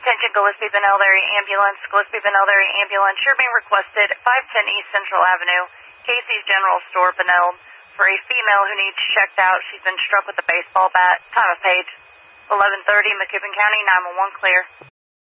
Attention Gillespie Benel area ambulance. Gillespie Benel area ambulance. You're being requested at 510 East Central Avenue, Casey's General Store, Benel, for a female who needs checked out. She's been struck with a baseball bat. Time of page 11:30, Macoupin County, 911 clear.